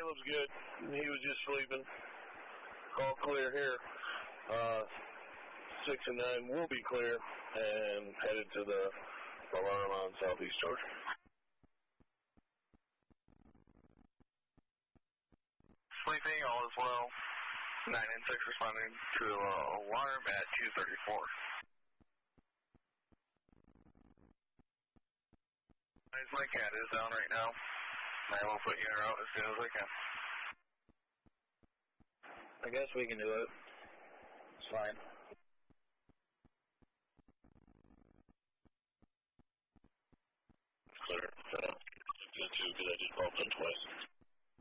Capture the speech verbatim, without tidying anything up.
Caleb's good. He was just sleeping. All clear here. Uh, six and nine will be clear and headed to the alarm on Southeast Georgia. Sleeping, all is well. Nine and six responding to uh, alarm at two thirty-four. My cat is down right now. I will put you in route as soon as I can. I guess we can do it. It's fine. Clear. Uh, good too, because I just bumped them twice.